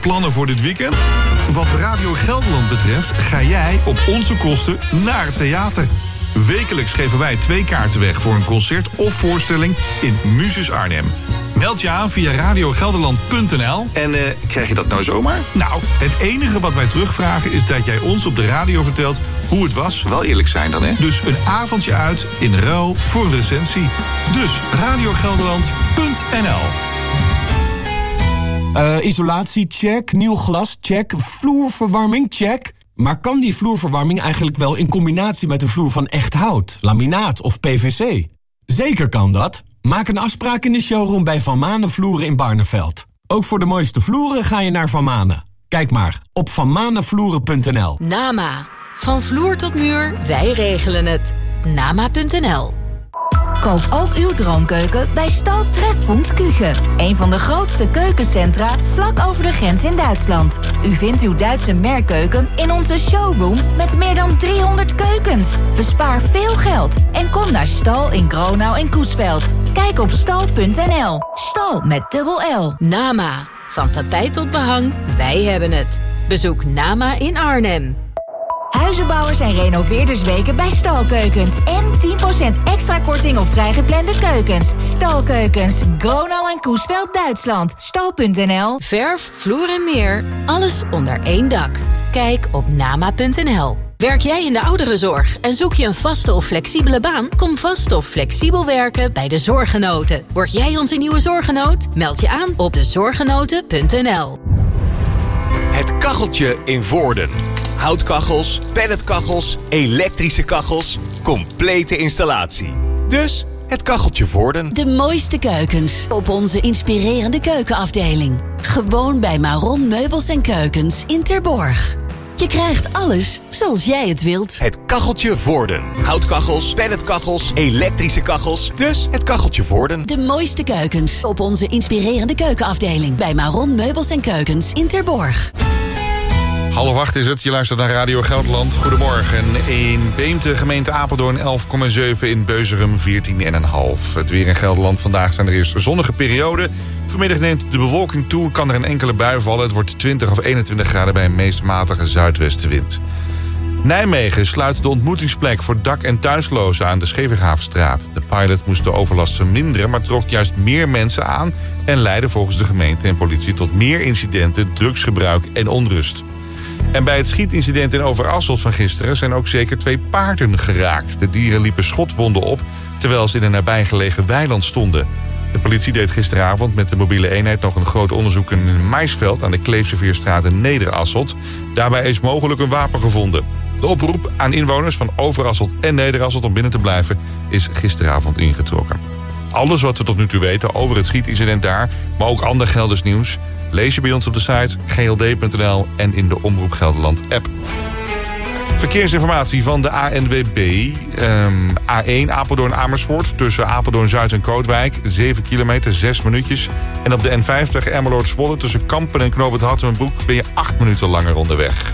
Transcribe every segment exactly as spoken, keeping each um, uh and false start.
Plannen voor dit weekend? Wat Radio Gelderland betreft ga jij op onze kosten naar het theater. Wekelijks geven wij twee kaarten weg voor een concert of voorstelling in Muses Arnhem. Meld je aan via radio gelderland punt n l. En uh, krijg je dat nou zomaar? Nou, het enige wat wij terugvragen is dat jij ons op de radio vertelt hoe het was. Wel eerlijk zijn dan, hè? Dus een avondje uit in ruil voor een recensie. Dus radio gelderland punt n l. Uh, isolatie, check. Nieuw glas, check. Vloerverwarming, check. Maar kan die vloerverwarming eigenlijk wel in combinatie met een vloer van echt hout, laminaat of P V C? Zeker kan dat. Maak een afspraak in de showroom bij Van Manen Vloeren in Barneveld. Ook voor de mooiste vloeren ga je naar Van Manen. Kijk maar op van manen vloeren punt n l. Nama. Van vloer tot muur, wij regelen het. nama punt n l. Koop ook uw droomkeuken bij Stal Trefpunt Küche. Een van de grootste keukencentra vlak over de grens in Duitsland. U vindt uw Duitse merkkeuken in onze showroom met meer dan driehonderd keukens. Bespaar veel geld en kom naar Stal in Gronau en Coesveld. Kijk op stal punt n l. Stal met dubbel L. Nama. Van tapijt tot behang, wij hebben het. Bezoek Nama in Arnhem. Huizenbouwers en renoveerdersweken bij Stalkeukens. En tien procent extra korting op vrijgeplande keukens. Stalkeukens, Gronau en Coesveld, Duitsland. Stal punt n l. Verf, vloer en meer. Alles onder één dak. Kijk op nama punt n l. Werk jij in de ouderenzorg en zoek je een vaste of flexibele baan? Kom vast of flexibel werken bij de Zorggenoten. Word jij onze nieuwe zorggenoot? Meld je aan op de zorggenoten punt n l. Het kacheltje in Voorden. Houtkachels, pelletkachels, elektrische kachels, complete installatie. Dus het kacheltje Voorden. De mooiste keukens op onze inspirerende keukenafdeling. Gewoon bij Maron Meubels en Keukens in Terborg. Je krijgt alles zoals jij het wilt. Het kacheltje Voorden. Houtkachels, pelletkachels, elektrische kachels. Dus het kacheltje Voorden. De mooiste keukens op onze inspirerende keukenafdeling. Bij Maron Meubels en Keukens in Terborg. Half acht is het, je luistert naar Radio Gelderland. Goedemorgen. In Beemte, gemeente Apeldoorn elf komma zeven, in Beuzerum veertien komma vijf. Het weer in Gelderland. Vandaag zijn er eerst zonnige perioden. Vanmiddag neemt de bewolking toe, kan er een enkele bui vallen. Het wordt twintig of eenentwintig graden bij een meest matige zuidwestenwind. Nijmegen sluit de ontmoetingsplek voor dak- en thuislozen aan de Schevegavenstraat. De pilot moest de overlast verminderen, maar trok juist meer mensen aan en leidde volgens de gemeente en politie tot meer incidenten, drugsgebruik en onrust. En bij het schietincident in Overasselt van gisteren zijn ook zeker twee paarden geraakt. De dieren liepen schotwonden op, terwijl ze in een nabijgelegen weiland stonden. De politie deed gisteravond met de mobiele eenheid nog een groot onderzoek in een maisveld aan de Kleefseveerstraat in Nederasselt. Daarbij is mogelijk een wapen gevonden. De oproep aan inwoners van Overasselt en Nederasselt om binnen te blijven is gisteravond ingetrokken. Alles wat we tot nu toe weten over het schietincident daar, maar ook ander Gelders nieuws, lees je bij ons op de site g l d punt n l en in de Omroep Gelderland app. Verkeersinformatie van de A N W B. Um, A één Apeldoorn-Amersfoort tussen Apeldoorn-Zuid en Kootwijk. zeven kilometer, zes minuutjes. En op de N vijftig Emmeloord-Zwolle tussen Kampen en Knoop het Hattemenbroek ben je acht minuten langer onderweg.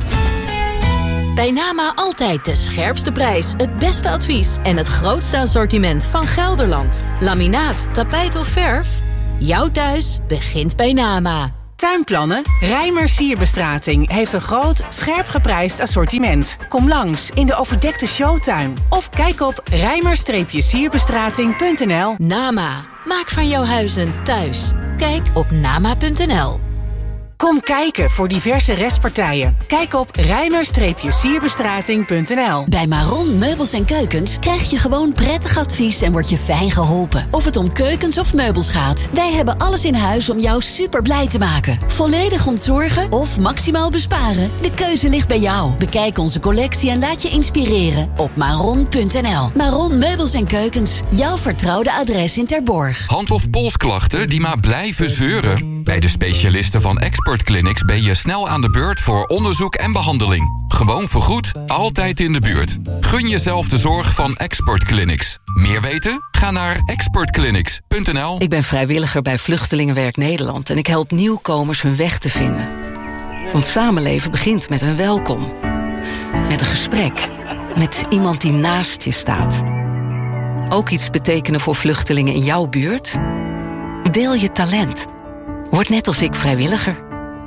Bij Nama altijd de scherpste prijs, het beste advies en het grootste assortiment van Gelderland. Laminaat, tapijt of verf? Jouw thuis begint bij Nama. Tuinplannen? Rijmer Sierbestrating heeft een groot, scherp geprijsd assortiment. Kom langs in de overdekte showtuin. Of kijk op rijmer sierbestrating punt n l. Nama. Maak van jouw huis een thuis. Kijk op nama punt n l. Kom kijken voor diverse restpartijen. Kijk op rijmer sierbestrating punt n l. Bij Maron Meubels en Keukens krijg je gewoon prettig advies en word je fijn geholpen. Of het om keukens of meubels gaat. Wij hebben alles in huis om jou super blij te maken. Volledig ontzorgen of maximaal besparen? De keuze ligt bij jou. Bekijk onze collectie en laat je inspireren op maron punt n l. Maron Meubels en Keukens. Jouw vertrouwde adres in Terborg. Hand- of polsklachten die maar blijven zeuren? Bij de specialisten van Expert Clinics ben je snel aan de beurt voor onderzoek en behandeling. Gewoon vergoed, altijd in de buurt. Gun jezelf de zorg van Expert Clinics. Meer weten? Ga naar expert clinics punt n l. Ik ben vrijwilliger bij Vluchtelingenwerk Nederland en ik help nieuwkomers hun weg te vinden. Want samenleven begint met een welkom. Met een gesprek. Met iemand die naast je staat. Ook iets betekenen voor vluchtelingen in jouw buurt? Deel je talent. Word net als ik vrijwilliger.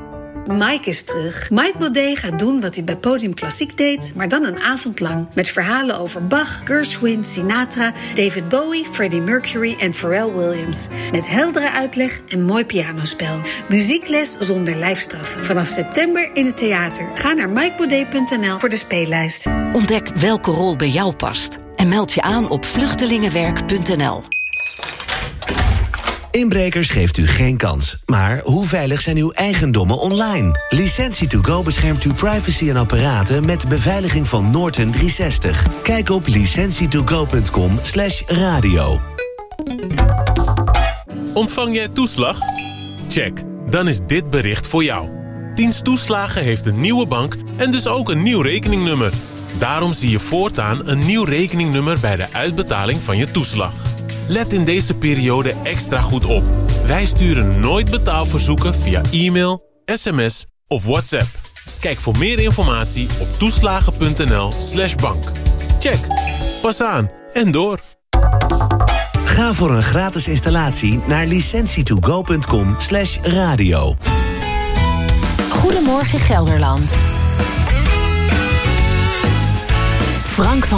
Mike is terug. Mike Baudet gaat doen wat hij bij Podium Klassiek deed, maar dan een avond lang. Met verhalen over Bach, Gershwin, Sinatra, David Bowie, Freddie Mercury en Pharrell Williams. Met heldere uitleg en mooi pianospel. Muziekles zonder lijfstraffen. Vanaf september in het theater. Ga naar mike baudet punt n l voor de speellijst. Ontdek welke rol bij jou past en meld je aan op vluchtelingenwerk punt n l. Inbrekers geeft u geen kans. Maar hoe veilig zijn uw eigendommen online? Licentie to go beschermt uw privacy en apparaten met de beveiliging van Norton driehonderdzestig. Kijk op licentie to go punt com slash radio. Ontvang jij toeslag? Check, dan is dit bericht voor jou. Dienst Toeslagen heeft een nieuwe bank en dus ook een nieuw rekeningnummer. Daarom zie je voortaan een nieuw rekeningnummer bij de uitbetaling van je toeslag. Let in deze periode extra goed op. Wij sturen nooit betaalverzoeken via e-mail, sms of WhatsApp. Kijk voor meer informatie op toeslagen punt n l slash bank. Check. Pas aan en door. Ga voor een gratis installatie naar licentie to go punt com slash radio. Goedemorgen Gelderland. Frank van